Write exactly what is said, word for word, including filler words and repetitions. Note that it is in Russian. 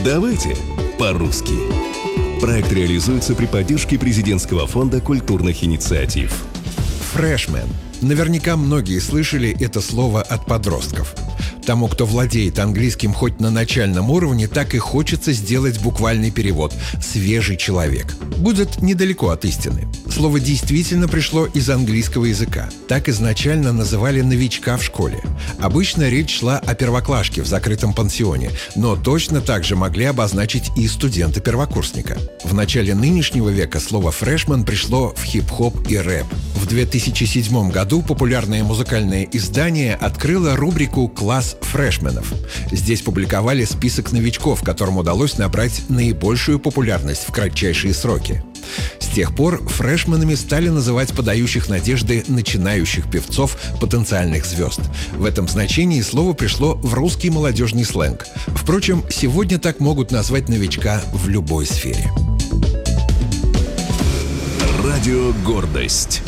Давайте по-русски. Проект реализуется при поддержке Президентского фонда культурных инициатив. Фрешмен. Наверняка многие слышали это слово от подростков. Тому, кто владеет английским хоть на начальном уровне, так и хочется сделать буквальный перевод «свежий человек». Будет недалеко от истины. Слово действительно пришло из английского языка. Так изначально называли новичка в школе. Обычно речь шла о первоклашке в закрытом пансионе, но точно так же могли обозначить и студента-первокурсника. В начале нынешнего века слово «фрешмен» пришло в хип-хоп и рэп. В две тысячи седьмом году популярное музыкальное издание открыло рубрику «Класс фрешменов». Здесь публиковали список новичков, которым удалось набрать наибольшую популярность в кратчайшие сроки. С тех пор фрешменами стали называть подающих надежды начинающих певцов, потенциальных звезд. В этом значении слово пришло в русский молодежный сленг. Впрочем, сегодня так могут назвать новичка в любой сфере. Радио «Гордость».